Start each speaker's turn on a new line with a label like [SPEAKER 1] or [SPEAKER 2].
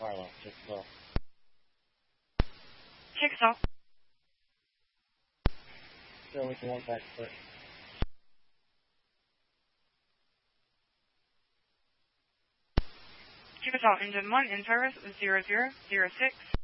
[SPEAKER 1] Marlo, Jigsaw.
[SPEAKER 2] Jigsaw.
[SPEAKER 1] Go with the one back foot.
[SPEAKER 2] Jigsaw engine 1 in service 0006.